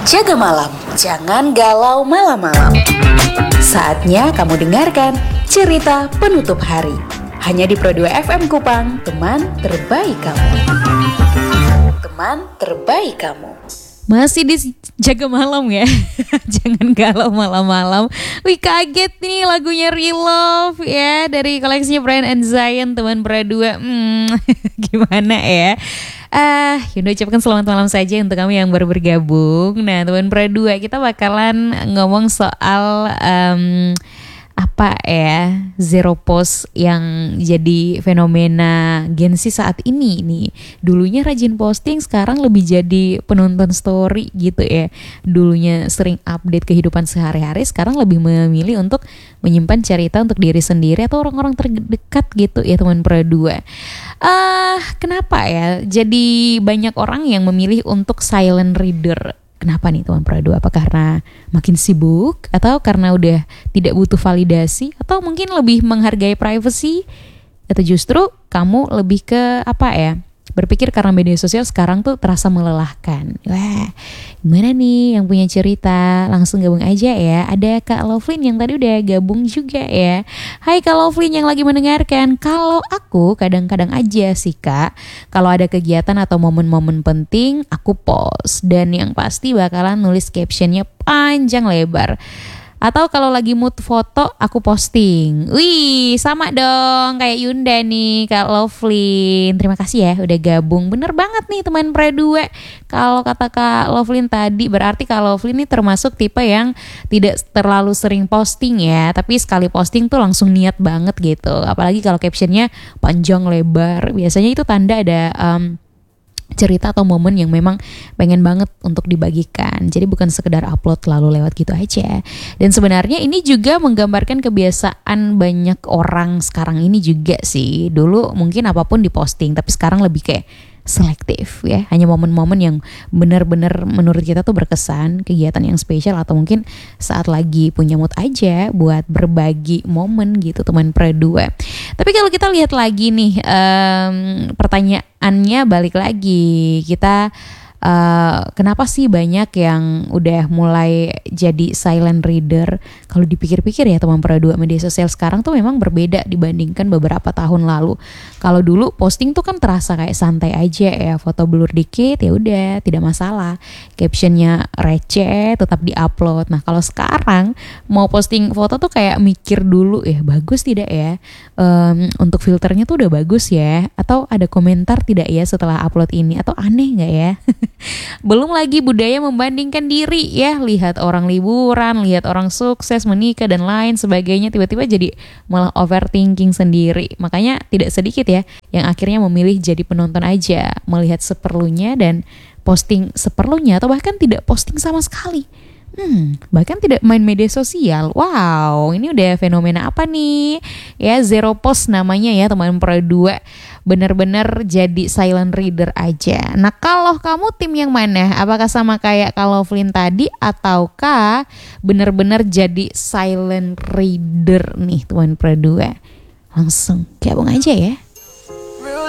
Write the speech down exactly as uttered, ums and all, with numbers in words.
Jaga malam, jangan galau malam-malam. Saatnya kamu dengarkan cerita penutup hari. Hanya di Pro dua F M Kupang, teman terbaik kamu. Teman terbaik kamu. Masih di Jaga Malam ya. Jangan galau malam-malam. Wih, kaget nih lagunya Real Love ya, dari koleksinya Brian and Zion, teman Pro dua. Hmm, gimana ya? Ah, Yunda ucapkan selamat malam saja untuk kami yang baru bergabung. Nah, teman Pro dua, kita bakalan ngomong soal um, apa ya, zero post yang jadi fenomena Gen Z saat ini nih. Dulunya rajin posting, sekarang lebih jadi penonton story gitu ya. Dulunya sering update kehidupan sehari-hari, sekarang lebih memilih untuk menyimpan cerita untuk diri sendiri atau orang-orang terdekat gitu ya, teman Pro dua. Ah, uh, kenapa ya? Jadi banyak orang yang memilih untuk silent reader. Kenapa nih teman Pro dua? Apa karena makin sibuk? Atau karena udah tidak butuh validasi? Atau mungkin lebih menghargai privacy? Atau justru kamu lebih ke apa ya? Berpikir karena media sosial sekarang tuh terasa melelahkan. Wah, gimana nih yang punya cerita? Langsung gabung aja ya. Ada Kak Lovelyn yang tadi udah gabung juga ya. Hai Kak Lovelyn yang lagi mendengarkan. Kalau aku kadang-kadang aja sih Kak, kalau ada kegiatan atau momen-momen penting, aku post. Dan yang pasti bakalan nulis captionnya panjang lebar. Atau kalau lagi mood foto, aku posting. Wih, sama dong kayak Yunda nih, Kak Lovelyn. Terima kasih ya udah gabung. Bener banget nih teman Pro dua. Kalau kata Kak Lovelyn tadi, berarti Kak Lovelyn ini termasuk tipe yang tidak terlalu sering posting ya. Tapi sekali posting tuh langsung niat banget gitu. Apalagi kalau captionnya panjang lebar. Biasanya itu tanda ada Um, cerita atau momen yang memang pengen banget untuk dibagikan. Jadi bukan sekedar upload lalu lewat gitu aja. Dan sebenarnya ini juga menggambarkan kebiasaan banyak orang sekarang ini juga sih. Dulu mungkin apapun diposting, tapi sekarang lebih kayak selektif ya. Hanya momen-momen yang benar-benar menurut kita tuh berkesan, kegiatan yang spesial, atau mungkin saat lagi punya mood aja buat berbagi momen gitu teman Pro dua. Tapi kalau kita lihat lagi nih, um, pertanyaannya balik lagi, kita Uh, kenapa sih banyak yang udah mulai jadi silent reader? Kalau dipikir-pikir ya teman Pro dua, media sosial sekarang tuh memang berbeda dibandingkan beberapa tahun lalu. Kalau dulu posting tuh kan terasa kayak santai aja ya, foto blur dikit ya udah tidak masalah, captionnya receh tetap diupload. Nah kalau sekarang mau posting foto tuh kayak mikir dulu ya, bagus tidak ya, um, untuk filternya tuh udah bagus ya, atau ada komentar tidak ya setelah upload ini, atau aneh nggak ya? Belum lagi budaya membandingkan diri ya, lihat orang liburan, lihat orang sukses, menikah dan lain sebagainya, tiba-tiba jadi malah overthinking sendiri. Makanya tidak sedikit ya yang akhirnya memilih jadi penonton aja, melihat seperlunya dan posting seperlunya, atau bahkan tidak posting sama sekali. Hmm, bahkan tidak main media sosial. Wow, ini udah fenomena apa nih? Ya, zero post namanya ya teman Pro dua. Bener-bener jadi silent reader aja. Nah, kalau kamu tim yang mana? Apakah sama kayak kalau Flynn tadi, ataukah bener-bener jadi silent reader nih teman Pro dua? Langsung gabung aja ya.